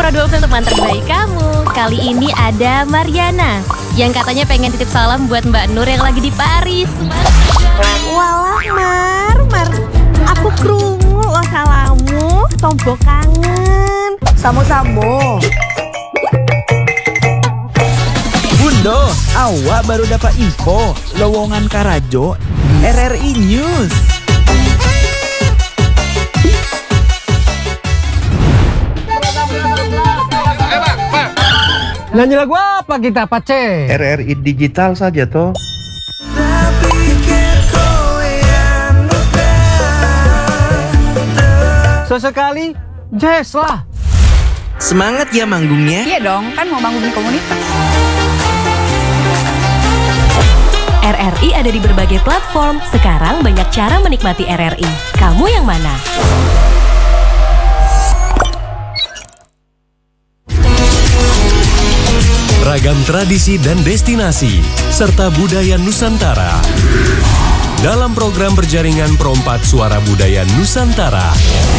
Suara 20 teman terbaik kamu. Kali ini ada Mariana yang katanya pengen titip salam buat Mbak Nur yang lagi di Paris. Walah Mar, aku krungu lo salamu, tombo kangen. Samo-samo. Bundo, awak baru dapat info lowongan Karajo RRI News. Nyanyi lagu apa kita, Pace? RRI digital saja toh. Sesekali jazz lah. Semangat ya manggungnya. Iya dong, kan mau bangun komunitas. RRI ada di berbagai platform. Sekarang banyak cara menikmati RRI. Kamu yang mana? Ragam tradisi dan destinasi, serta budaya Nusantara. Dalam program berjaringan Perompat Suara Budaya Nusantara.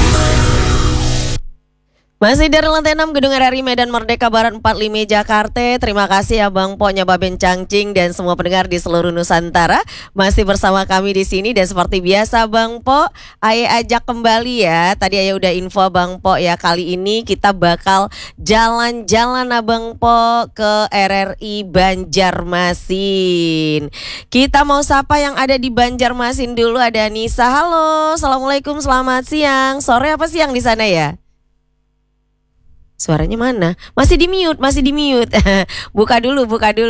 Masih dari lantai 6 Gedung RRI Medan Merdeka Barat 45 Jakarta. Terima kasih ya Bang Po, Nyababen Cangcing dan semua pendengar di seluruh Nusantara masih bersama kami di sini. Dan seperti biasa Bang Po, Aye ajak kembali ya. Tadi Aye udah info Bang Po ya, kali ini kita bakal jalan-jalan Abang Po ke RRI Banjarmasin. Kita mau sapa yang ada di Banjarmasin dulu. Ada Nisa. Halo, Assalamualaikum, selamat siang. Sore apa siang di sana ya? Suaranya mana? Masih di mute. Buka dulu.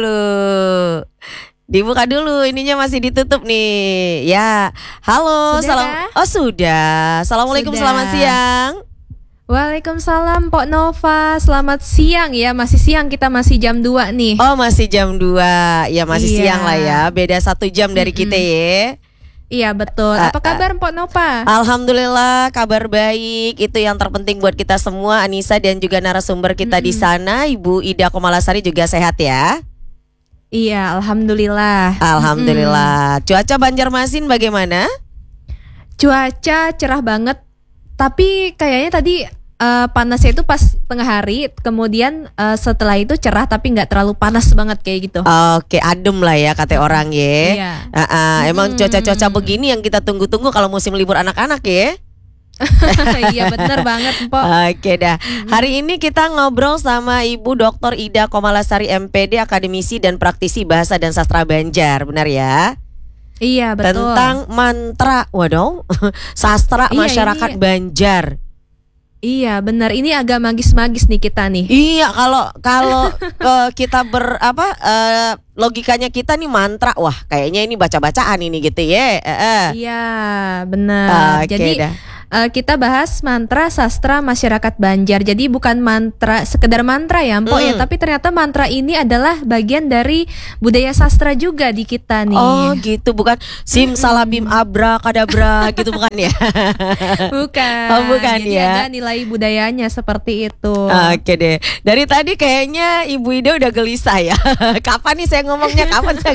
Dibuka dulu, ininya masih ditutup nih. Ya, halo. Sudah. Assalamualaikum, selamat siang. Waalaikumsalam Pok Nova, selamat siang ya. Masih siang, kita masih jam 2 nih. Oh masih jam 2. Ya masih siang lah ya. Beda 1 jam dari kita ya. Iya betul. Apa kabar Pok Nova? Alhamdulillah kabar baik. Itu yang terpenting buat kita semua. Anissa dan juga narasumber kita di sana, Ibu Ida Komalasari juga sehat ya? Iya, alhamdulillah. Alhamdulillah. Cuaca Banjarmasin bagaimana? Cuaca cerah banget. Tapi kayaknya tadi panasnya itu pas tengah hari, kemudian setelah itu cerah tapi nggak terlalu panas banget kayak gitu. Oke, adem lah ya kata orang ya. Iya. Emang cuaca-cuaca begini yang kita tunggu-tunggu kalau musim libur anak-anak ya. Iya bener banget Mpok. Oke dah. Hari ini kita ngobrol sama Ibu Dr. Ida Komalasari MPD, akademisi dan praktisi bahasa dan sastra Banjar, benar ya? Iya betul. Tentang mantra, waduh, sastra masyarakat Banjar. Iya benar, ini agak magis-magis nih kita nih. Iya, kalau kita logikanya kita nih mantra, wah kayaknya ini baca-bacaan ini gitu ya. Iya benar. Jadi kita bahas mantra sastra masyarakat Banjar. Jadi bukan mantra, sekedar mantra ya Mpok ya, tapi ternyata mantra ini adalah bagian dari budaya sastra juga di kita nih. Oh gitu, bukan sim salabim abra kadabra gitu bukan ya? Bukan. Oh bukan. Jadi ya. Ada nilai budayanya seperti itu. Oke deh. Dari tadi kayaknya Ibu Ida udah gelisah ya. Kapan nih saya ngomongnya?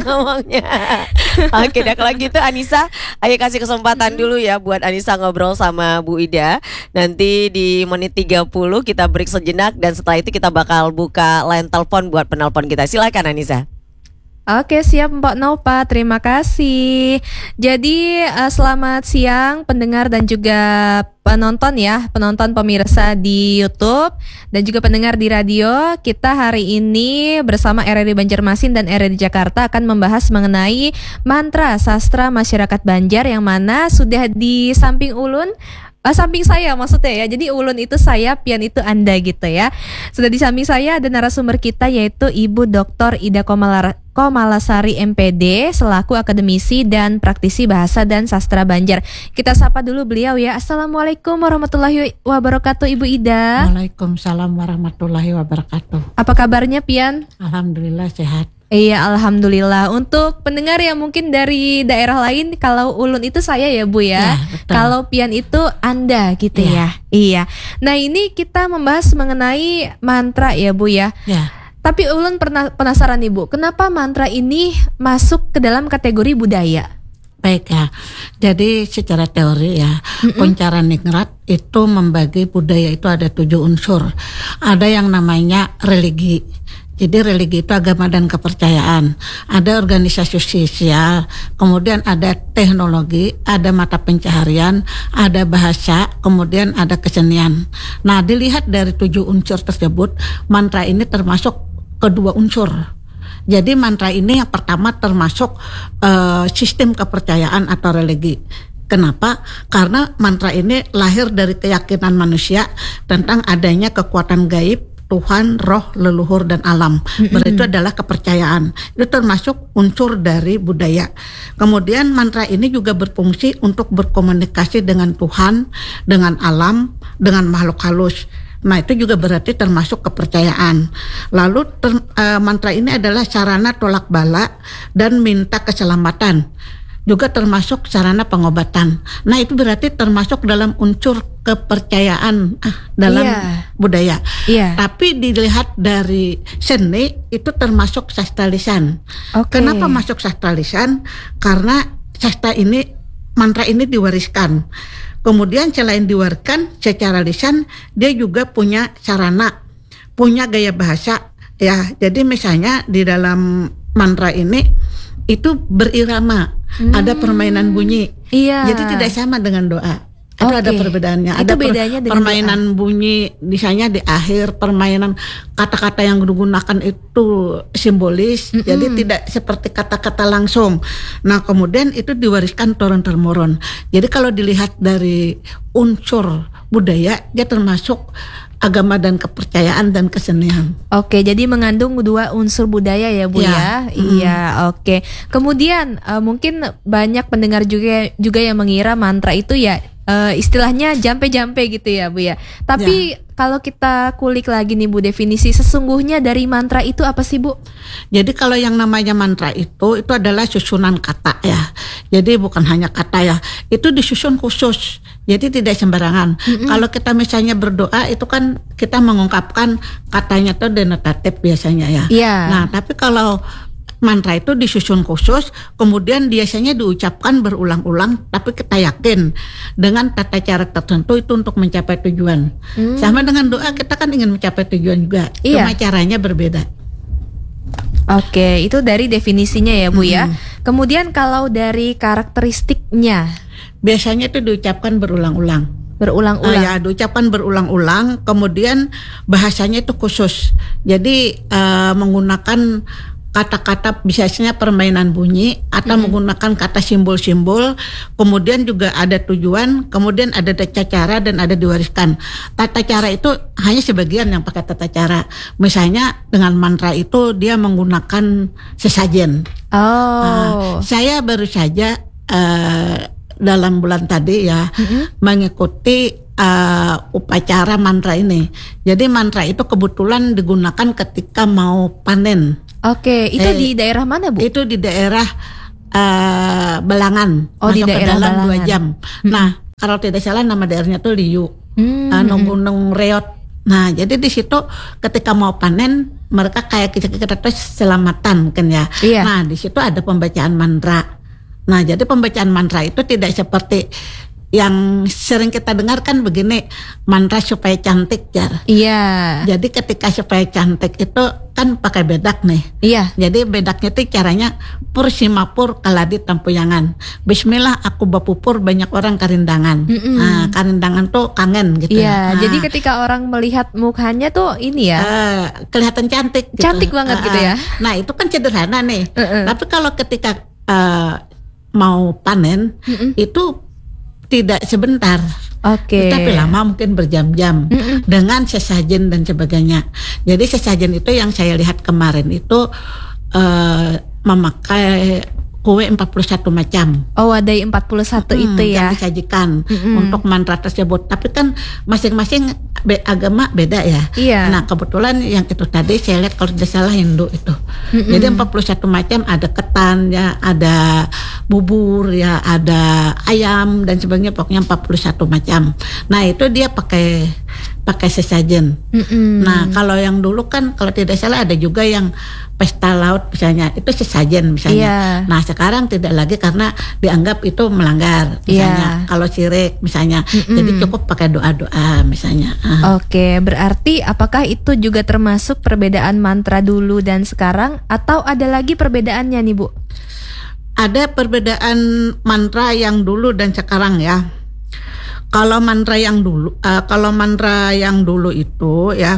Oke deh, kalau gitu Anissa, ayo kasih kesempatan dulu ya buat Anissa ngobrol sama Bu Ida. Nanti di menit 30 kita break sejenak dan setelah itu kita bakal buka line telepon buat penelpon kita. Silakan Anissa. Oke siap Mbak Nova, terima kasih. Jadi selamat siang pendengar dan juga penonton ya, penonton pemirsa di YouTube dan juga pendengar di radio. Kita hari ini bersama RRI Banjarmasin dan RRI Jakarta akan membahas mengenai mantra sastra masyarakat Banjar, yang mana sudah di samping Ulun, samping saya maksudnya ya. Jadi Ulun itu saya, Pian itu Anda gitu ya. Sudah di samping saya ada narasumber kita yaitu Ibu Dr. Ida Komalasari MPD selaku akademisi dan praktisi bahasa dan sastra Banjar. Kita sapa dulu beliau ya. Assalamualaikum warahmatullahi wabarakatuh Ibu Ida. Waalaikumsalam warahmatullahi wabarakatuh. Apa kabarnya Pian? Alhamdulillah sehat. Iya, alhamdulillah. Untuk pendengar yang mungkin dari daerah lain, kalau Ulun itu saya ya Bu ya. Kalau Pian itu Anda gitu ya. Iya. Nah ini kita membahas mengenai mantra ya Bu ya. Tapi Ulun pernah penasaran nih Bu, kenapa mantra ini masuk ke dalam kategori budaya? Baik ya. Jadi secara teori ya, Pancaraningrat itu membagi budaya itu ada 7 unsur. Ada yang namanya religi. Jadi religi itu agama dan kepercayaan. Ada organisasi sosial, kemudian ada teknologi, ada mata pencaharian, ada bahasa, kemudian ada kesenian. Nah, dilihat dari 7 unsur tersebut, mantra ini termasuk kedua unsur. Jadi mantra ini yang pertama termasuk sistem kepercayaan atau religi. Kenapa? Karena mantra ini lahir dari keyakinan manusia tentang adanya kekuatan gaib, Tuhan, roh, leluhur, dan alam. Berarti itu adalah kepercayaan. Itu termasuk unsur dari budaya. Kemudian mantra ini juga berfungsi untuk berkomunikasi dengan Tuhan, dengan alam, dengan makhluk halus. Nah, itu juga berarti termasuk kepercayaan. Lalu mantra ini adalah sarana tolak bala dan minta keselamatan. Juga termasuk sarana pengobatan. Nah, itu berarti termasuk dalam unsur kepercayaan dalam budaya. Tapi dilihat dari seni itu termasuk sastra lisan. Kenapa masuk sastra lisan? Karena sastra ini, mantra ini diwariskan. Kemudian selain diwariskan secara lisan, dia juga punya sarana, punya gaya bahasa. Ya, jadi misalnya di dalam mantra ini itu berirama, ada permainan bunyi. Jadi tidak sama dengan doa. Itu ada perbedaannya. Ada bedanya dengan permainan bunyi, misalnya di akhir permainan kata-kata yang digunakan itu simbolis, jadi tidak seperti kata-kata langsung. Nah, kemudian itu diwariskan turun-temurun. Jadi kalau dilihat dari unsur budaya, dia termasuk agama dan kepercayaan dan kesenian. Oke, jadi mengandung 2 unsur budaya ya Bu ya. Iya, oke. Kemudian mungkin banyak pendengar juga yang mengira mantra itu ya istilahnya jampe-jampe gitu ya Bu ya. Tapi kalau kita kulik lagi nih Bu, definisi sesungguhnya dari mantra itu apa sih Bu? Jadi kalau yang namanya mantra itu adalah susunan kata ya. Jadi bukan hanya kata ya, itu disusun khusus. Jadi tidak sembarangan. Kalau kita misalnya berdoa itu kan kita mengungkapkan katanya tuh denotatif biasanya ya. Nah, tapi kalau mantra itu disusun khusus, kemudian biasanya diucapkan berulang-ulang, tapi kita yakin dengan tata cara tertentu itu untuk mencapai tujuan. Sama dengan doa, kita kan ingin mencapai tujuan juga, cuma caranya berbeda. Oke, itu dari definisinya ya Bu ya. Kemudian kalau dari karakteristiknya, biasanya itu diucapkan berulang-ulang. Ya, diucapkan berulang-ulang, kemudian bahasanya itu khusus. Jadi menggunakan kata-kata biasanya permainan bunyi atau menggunakan kata simbol-simbol, kemudian juga ada tujuan, kemudian ada tata cara dan ada diwariskan. Tata cara itu hanya sebagian yang pakai tata cara. Misalnya dengan mantra itu dia menggunakan sesajen. Saya baru saja dalam bulan tadi ya mengikuti upacara mantra ini. Jadi mantra itu kebetulan digunakan ketika mau panen. Oke, itu di daerah mana Bu? Itu di daerah Belangan. Di daerah dalam Belangan. 2 jam. Nah, kalau tidak salah nama daerahnya tuh Liu, Gunung Reot. Nah, jadi di situ ketika mau panen mereka kayak kita tuh selamatan kan ya. Nah, di situ ada pembacaan mantra. Nah, jadi pembacaan mantra itu tidak seperti yang sering kita dengar kan begini, mantra supaya cantik ya. Jadi ketika supaya cantik itu kan pakai bedak nih. Jadi bedaknya itu caranya pur simapur kaladi tampuyangan. Bismillah aku bapupur banyak orang karindangan. Nah, karindangan tuh kangen gitu. Jadi ketika orang melihat mukanya tuh ini ya, kelihatan cantik. Gitu. Cantik banget gitu ya. Nah, itu kan sederhana nih. Tapi kalau ketika mau panen itu tidak sebentar, tapi lama mungkin berjam-jam dengan sesajen dan sebagainya. Jadi sesajen itu yang saya lihat kemarin itu memakai kue 41 macam. Ada 41 itu ya. Yang disajikan untuk mantra tersebut. Tapi kan masing-masing agama beda ya. Nah, kebetulan yang itu tadi saya lihat kalau tidak salah Hindu itu. Jadi 41 macam, ada ketan ya, ada bubur ya, ada ayam dan sebagainya, pokoknya 41 macam. Nah, itu dia pakai pakai sesajen. Nah, kalau yang dulu kan kalau tidak salah ada juga yang pesta laut misalnya, itu sesajen misalnya. Nah, sekarang tidak lagi karena dianggap itu melanggar misalnya. Kalau syirik misalnya. Jadi cukup pakai doa-doa misalnya. Oke, berarti apakah itu juga termasuk perbedaan mantra dulu dan sekarang atau ada lagi perbedaannya nih, Bu? Ada perbedaan mantra yang dulu dan sekarang ya. Kalau mantra yang dulu itu ya,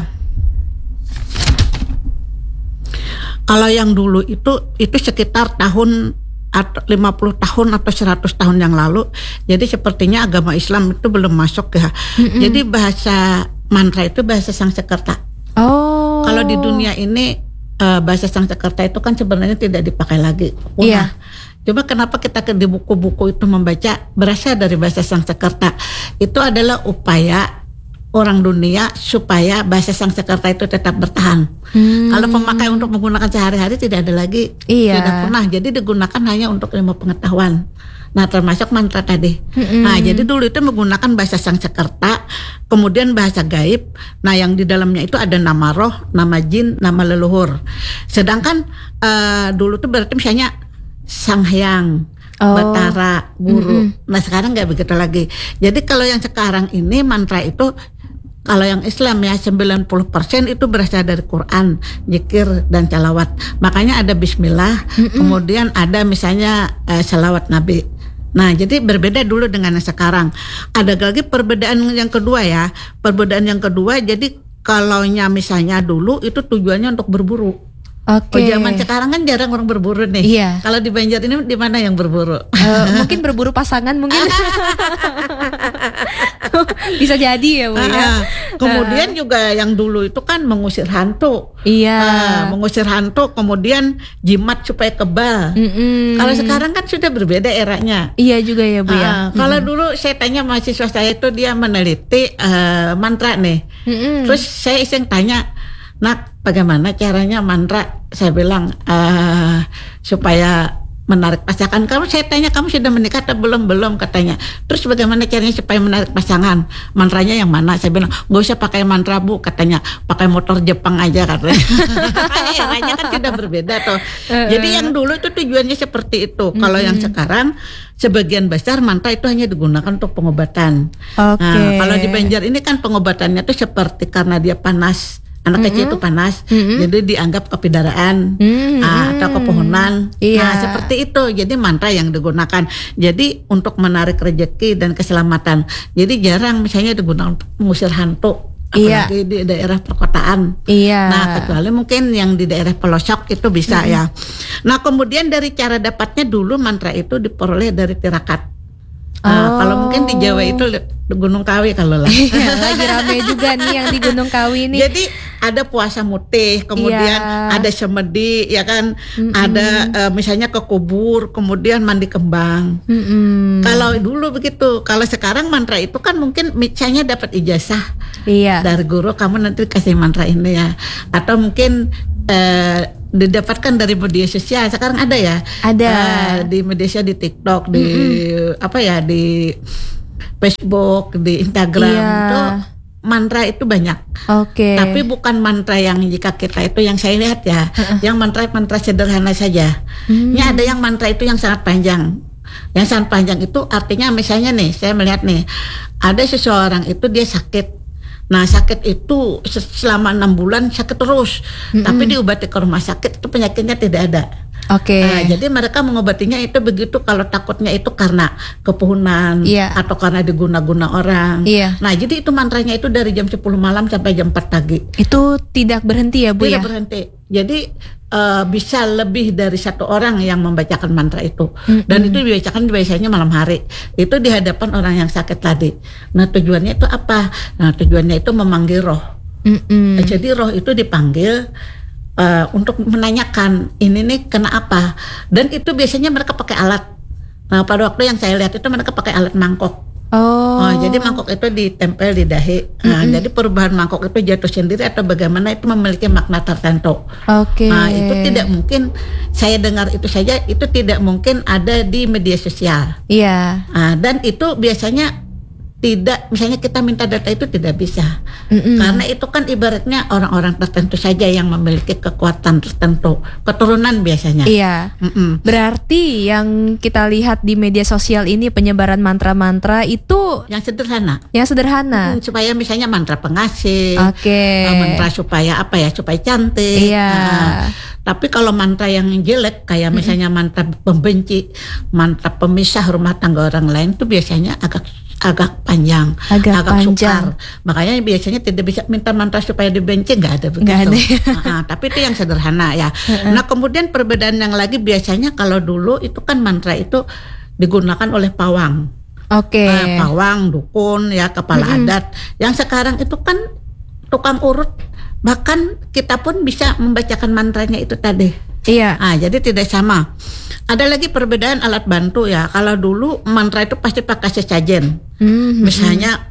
kalau yang dulu itu sekitar tahun 50 tahun atau 100 tahun yang lalu. Jadi sepertinya agama Islam itu belum masuk ya. Jadi bahasa mantra itu bahasa Sanskerta. Kalau di dunia ini bahasa Sanskerta itu kan sebenarnya tidak dipakai lagi. Coba kenapa kita di buku-buku itu membaca berasal dari bahasa Sanskerta. Itu adalah upaya orang dunia supaya bahasa Sanskerta itu tetap bertahan. Kalau pemakai untuk menggunakan sehari-hari tidak ada lagi, tidak pernah. Jadi digunakan hanya untuk ilmu pengetahuan. Nah, termasuk mantra tadi. Nah, jadi dulu itu menggunakan bahasa Sanskerta, kemudian bahasa gaib. Nah, yang di dalamnya itu ada nama roh, nama jin, nama leluhur. Sedangkan dulu itu berarti misalnya Sang Hyang, Batara, Guru. Nah, sekarang nggak begitu lagi. Jadi kalau yang sekarang ini mantra itu, kalau yang Islam ya 90% itu berasal dari Quran, zikir dan salawat. Makanya ada bismillah, kemudian ada misalnya salawat Nabi. Nah, jadi berbeda dulu dengan yang sekarang. Ada lagi perbedaan yang kedua ya. Perbedaan yang kedua, jadi kalaunya misalnya dulu itu tujuannya untuk berburu. Zaman sekarang kan jarang orang berburu nih. Kalau di Banjar ini di mana yang berburu? Mungkin berburu pasangan mungkin. Bisa jadi ya, Bu ya. Kemudian juga yang dulu itu kan mengusir hantu. Mengusir hantu, kemudian jimat supaya kebal. Kalau sekarang kan sudah berbeda eranya. Iya juga ya, Bu ya. Kalau dulu saya tanya mahasiswa saya itu dia meneliti mantra nih. Terus saya iseng tanya, "Nak, bagaimana caranya mantra?" Saya bilang supaya menarik pasangan. Saya tanya, kamu sudah menikah atau belum? Belum, katanya. Terus bagaimana caranya supaya menarik pasangan? Mantranya yang mana? Saya bilang, nggak usah pakai mantra, Bu, katanya. Pakai motor Jepang aja, katanya. Eranya kan sudah berbeda tuh. Jadi yang dulu itu tujuannya seperti itu. Kalau yang sekarang sebagian besar mantra itu hanya digunakan untuk pengobatan. Nah, kalau di Banjar ini kan pengobatannya tuh seperti karena dia panas. Anak kecil itu panas, jadi dianggap kepidaraan atau kepohonan. Nah, seperti itu. Jadi mantra yang digunakan. Jadi untuk menarik rezeki dan keselamatan. Jadi jarang misalnya digunakan untuk mengusir hantu, apalagi di daerah perkotaan. Nah, kecuali mungkin yang di daerah pelosok itu bisa ya. Nah, kemudian dari cara dapatnya dulu mantra itu diperoleh dari tirakat. Kalau mungkin di Jawa itu Gunung Kawi kalau lah. Lagi rame juga nih yang di Gunung Kawi ini. Jadi ada puasa mutih, kemudian ada semedi, ya kan, ada misalnya ke kubur, kemudian mandi kembang. Kalau dulu begitu. Kalau sekarang mantra itu kan mungkin misalnya dapat ijazah dari guru, kamu nanti kasih mantra ini ya, atau mungkin didapatkan dari media sosial. Sekarang ada ya, di media sosial, di TikTok, di di Facebook, di Instagram itu mantra itu banyak. Tapi bukan mantra yang jika kita itu yang saya lihat ya, yang mantra sederhana saja. Ini ada yang mantra itu yang sangat panjang. Yang sangat panjang itu artinya misalnya nih, saya melihat nih, ada seseorang itu dia sakit. Nah, sakit itu selama 6 bulan sakit terus, tapi diobati ke rumah sakit itu penyakitnya tidak ada. Jadi mereka mengobatinya itu begitu kalau takutnya itu karena kepuhunan atau karena diguna-guna orang. Nah, jadi itu mantranya itu dari jam 10 malam sampai jam 4 pagi. Itu tidak berhenti ya, Bu? Tidak berhenti. Jadi bisa lebih dari 1 orang yang membacakan mantra itu. Dan itu dibacakan biasanya malam hari. Itu di hadapan orang yang sakit tadi. Nah, tujuannya itu apa? Nah, tujuannya itu memanggil roh. Jadi roh itu dipanggil untuk menanyakan ini nih kena apa. Dan itu biasanya mereka pakai alat. Nah, pada waktu yang saya lihat itu mereka pakai alat mangkok. Jadi mangkok itu ditempel di dahi. Nah, jadi perubahan mangkok itu jatuh sendiri atau bagaimana itu memiliki makna tertentu. Nah, itu tidak mungkin, saya dengar itu saja, itu tidak mungkin ada di media sosial. Dan itu biasanya tidak, misalnya kita minta data itu tidak bisa. Karena itu kan ibaratnya orang-orang tertentu saja yang memiliki kekuatan tertentu, keturunan biasanya. Iya. Berarti yang kita lihat di media sosial ini penyebaran mantra-mantra itu yang sederhana. Yang sederhana. Supaya misalnya mantra pengasih. Oke. Mantra supaya apa ya? Supaya cantik. Iya. Tapi kalau mantra yang jelek kayak misalnya mantra pembenci, mantra pemisah rumah tangga orang lain itu biasanya agak panjang, agak sukar. Makanya biasanya tidak bisa minta mantra supaya dibenci, nggak ada begitu. Tapi itu yang sederhana ya. Nah kemudian perbedaan yang lagi biasanya kalau dulu itu kan mantra itu digunakan oleh pawang. Oke. Pawang, dukun, ya kepala adat. Yang sekarang itu kan tukang urut. Bahkan kita pun bisa membacakan mantranya itu tadi. Iya. Jadi tidak sama. Ada lagi perbedaan alat bantu ya. Kalau dulu mantra itu pasti pakai sesajen. Misalnya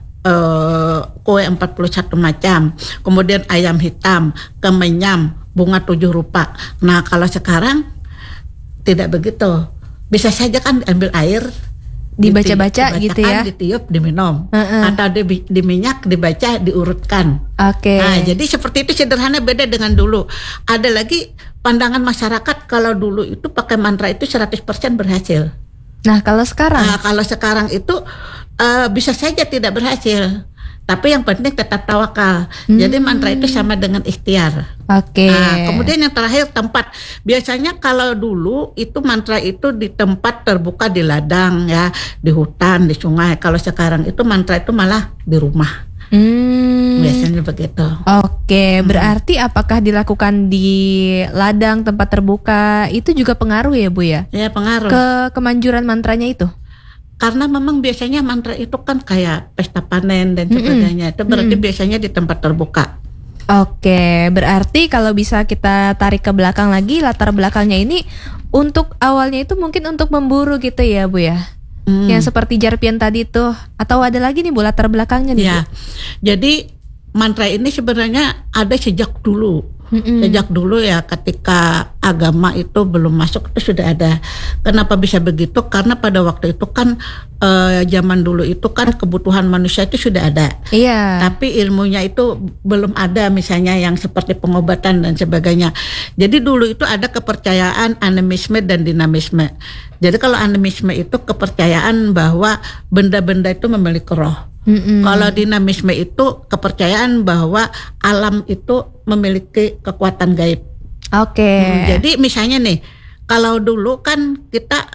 kue 41 macam, kemudian ayam hitam, kemenyam, bunga 7 rupa. Nah kalau sekarang tidak begitu. Bisa saja kan ambil air, dibaca-baca gitu ya, ditiup, diminum, atau diminyak, dibaca, diurutkan. Oke. Nah, jadi seperti itu sederhana, beda dengan dulu. Ada lagi pandangan masyarakat kalau dulu itu pakai mantra itu 100% berhasil. Nah, kalau sekarang? Kalau sekarang itu bisa saja tidak berhasil. Tapi yang penting tetap tawakal. Jadi mantra itu sama dengan ikhtiar. Oke. Nah, kemudian yang terakhir tempat. Biasanya kalau dulu itu mantra itu di tempat terbuka, di ladang ya, di hutan, di sungai. Kalau sekarang itu mantra itu malah di rumah. Biasanya begitu. Oke, berarti apakah dilakukan di ladang, tempat terbuka itu juga pengaruh ya Bu ya? Ya pengaruh. Ke kemanjuran mantranya itu? Karena memang biasanya mantra itu kan kayak pesta panen dan sebagainya. Itu berarti biasanya di tempat terbuka. Oke, berarti kalau bisa kita tarik ke belakang lagi, latar belakangnya ini untuk awalnya itu mungkin untuk memburu gitu ya Bu ya? Yang seperti jarpian tadi tuh. Atau ada lagi nih Bu latar belakangnya nih Bu? Jadi mantra ini sebenarnya ada sejak dulu. Sejak dulu ya, ketika agama itu belum masuk itu sudah ada. Kenapa bisa begitu? Karena pada waktu itu kan zaman dulu itu kan kebutuhan manusia itu sudah ada. Iya. Tapi ilmunya itu belum ada, misalnya yang seperti pengobatan dan sebagainya. Jadi dulu itu ada kepercayaan animisme dan dinamisme. Jadi kalau animisme itu kepercayaan bahwa benda-benda itu memiliki roh. Kalau dinamisme itu kepercayaan bahwa alam itu memiliki kekuatan gaib. Oke. Jadi misalnya nih, kalau dulu kan kita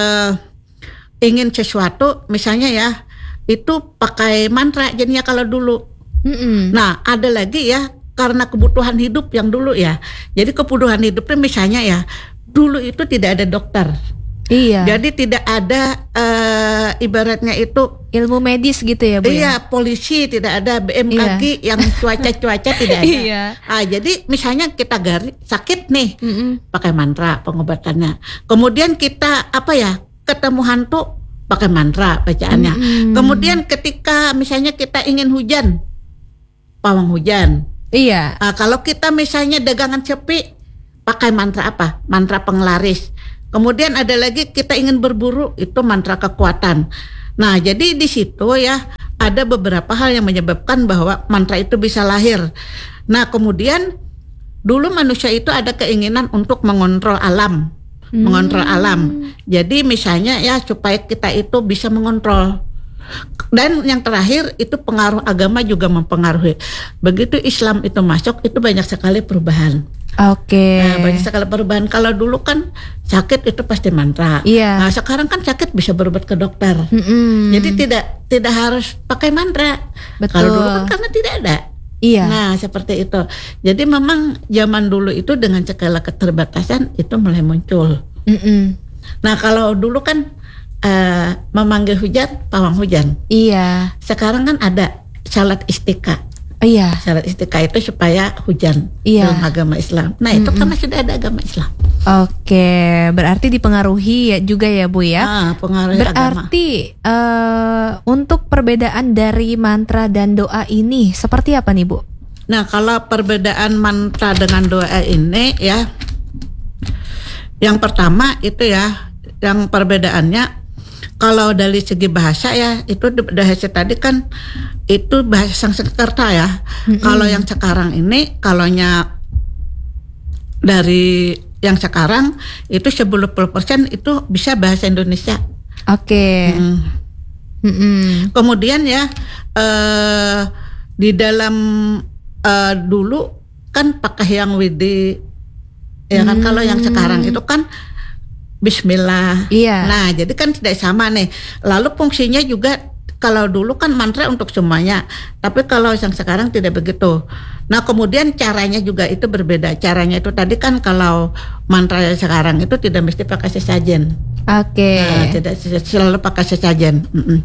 ingin sesuatu, misalnya ya, itu pakai mantra jadinya kalau dulu. Nah ada lagi ya, karena kebutuhan hidup yang dulu ya. Jadi kebutuhan hidupnya misalnya ya, dulu itu tidak ada dokter. Iya. Jadi tidak ada ibaratnya itu ilmu medis gitu ya Bu? Iya, polisi tidak ada, BMKG yang cuaca tidak ada. Iya. Jadi misalnya kita sakit nih, pakai mantra pengobatannya. Kemudian kita ketemu hantu, pakai mantra bacaannya. Kemudian ketika misalnya kita ingin hujan, pawang hujan. Iya. Kalau kita misalnya dagangan sepi, pakai mantra apa? Mantra penglaris. Kemudian ada lagi kita ingin berburu, itu mantra kekuatan. Nah, jadi di situ ya ada beberapa hal yang menyebabkan bahwa mantra itu bisa lahir. Nah, kemudian dulu manusia itu ada keinginan untuk mengontrol alam. Mengontrol alam. Jadi misalnya ya supaya kita itu bisa mengontrol. Dan yang terakhir itu pengaruh agama juga mempengaruhi. Begitu Islam itu masuk, itu banyak sekali perubahan. Oke. Nah, banyak sekali perubahan. Kalau dulu kan sakit itu pasti mantra. Iya. Nah, sekarang kan sakit bisa berobat ke dokter. Jadi tidak harus pakai mantra. Betul. Kalau dulu kan karena tidak ada. Iya. Nah, seperti itu. Jadi memang zaman dulu itu dengan segala keterbatasan itu mulai muncul. Nah, kalau dulu kan memanggil hujan, pawang hujan. Iya. Sekarang kan ada salat istiqa. Iya. Salat istiqa itu supaya hujan dalam agama Islam. Nah, itu karena sudah ada agama Islam. Oke, berarti dipengaruhi ya juga ya Bu ya. Pengaruhi berarti untuk perbedaan dari mantra dan doa ini seperti apa nih Bu? Nah, kalau perbedaan mantra dengan doa ini ya, yang pertama itu ya, yang perbedaannya Kalau dari segi bahasa ya, itu bahasa tadi kan itu bahasa Sanskerta ya. Kalau yang sekarang ini, kalaunya dari yang sekarang itu 90% itu bisa bahasa Indonesia. Oke. Kemudian ya di dalam dulu kan pakai yang widi, ya kan. Kalau yang sekarang itu kan Bismillah. Iya. Nah, jadi kan tidak sama nih. Lalu fungsinya juga, kalau dulu kan mantra untuk semuanya, tapi kalau yang sekarang tidak begitu. Nah, kemudian caranya juga itu berbeda. Caranya itu tadi kan kalau mantra yang sekarang itu tidak mesti pakai sesajen. Oke. Nah, tidak selalu pakai sesajen.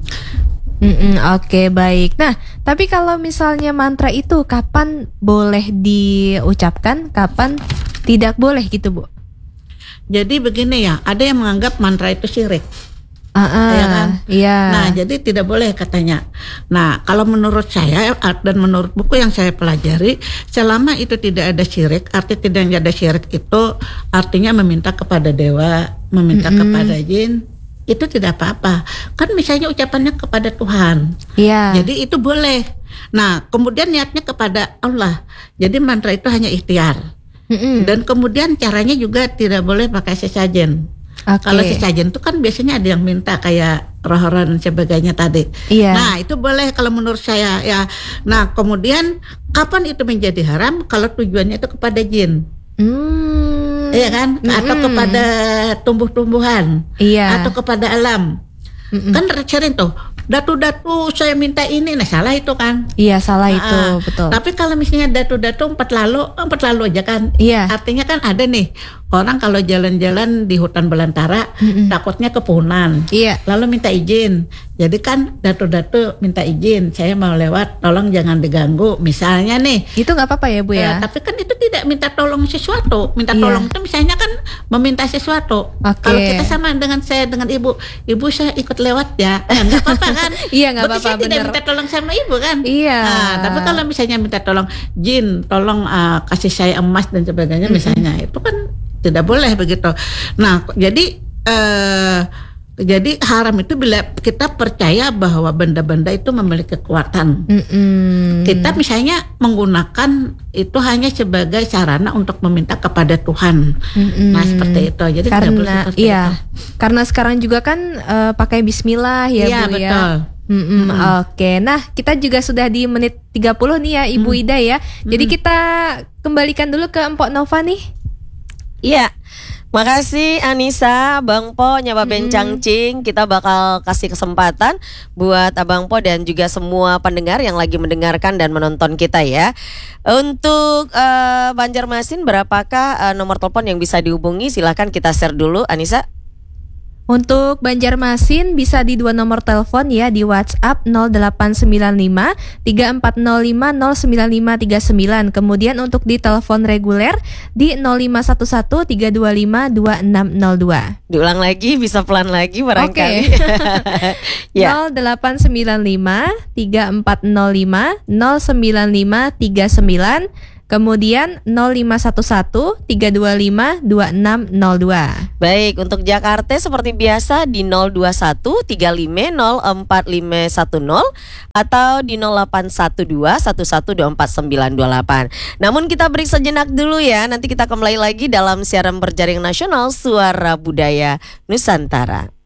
Oke, baik. Nah, tapi kalau misalnya mantra itu kapan boleh diucapkan, kapan tidak boleh gitu, Bu? Jadi begini ya, ada yang menganggap mantra itu syirik. Ya kan? Iya. Nah, jadi tidak boleh katanya. Nah, kalau menurut saya dan menurut buku yang saya pelajari, selama itu tidak ada syirik, arti tidak ada syirik itu artinya meminta kepada dewa, meminta kepada jin, itu tidak apa-apa. Kan misalnya ucapannya kepada Tuhan. Iya. Jadi itu boleh. Nah, kemudian niatnya kepada Allah. Jadi mantra itu hanya ikhtiar. Dan kemudian caranya juga tidak boleh pakai sesajen. Kalau sesajen itu kan biasanya ada yang minta kayak roh-roh dan sebagainya tadi. Iya. Nah, itu boleh kalau menurut saya ya. Nah, kemudian kapan itu menjadi haram? Kalau tujuannya itu kepada jin. Iya kan? Atau kepada tumbuh-tumbuhan. Iya. Atau kepada alam. Kan sering tuh, datu-datu saya minta ini, nah salah itu kan. Iya, salah itu, betul. Tapi kalau misalnya datu-datu empat lalu aja kan. Iya. Artinya kan ada nih orang kalau jalan-jalan di hutan belantara takutnya kepunan. Iya. Lalu minta izin. Jadi kan datu-datu minta izin, saya mau lewat, tolong jangan diganggu. Misalnya nih. Itu nggak apa-apa ya, Bu ya? Tapi kan itu tidak minta tolong sesuatu. Minta tolong itu misalnya kan meminta sesuatu. Kalau kita sama dengan saya dengan ibu saya ikut lewat ya, nggak apa-apa kan? Iya, nggak apa-apa. Saya tidak minta tolong sama ibu kan? Iya. Nah, tapi kalau misalnya minta tolong jin, tolong kasih saya emas dan sebagainya, misalnya itu kan tidak boleh begitu. Nah, jadi haram itu bila kita percaya bahwa benda-benda itu memiliki kekuatan. Kita misalnya menggunakan itu hanya sebagai sarana untuk meminta kepada Tuhan. Nah, seperti itu. Jadi tidak boleh seperti itu. Karena sekarang juga kan pakai Bismillah ya, iya, Bu betul. ya. Oke. Nah, kita juga sudah di menit 30 nih ya, Ibu Ida ya. Jadi kita kembalikan dulu ke Mpok Nova nih. Iya. Makasih Anissa, Bang Po, Nyaba Bencangcing. Kita bakal kasih kesempatan buat Abang Po dan juga semua pendengar yang lagi mendengarkan dan menonton kita ya. Untuk Banjarmasin, berapakah nomor telepon yang bisa dihubungi? Silahkan kita share dulu, Anissa. Untuk Banjarmasin bisa di 2 nomor telepon ya, di WhatsApp 0895 3405 09539. Kemudian untuk di telepon reguler di 0511 325 2602. Diulang lagi, bisa pelan lagi barangkali. Ya. 0895 3405 09539. Kemudian 0511 325 2602. Baik, untuk Jakarta seperti biasa di 021 35 04510 atau di 0812 11244928. Namun kita break sejenak dulu ya. Nanti kita kembali lagi dalam siaran berjaring nasional Suara Budaya Nusantara.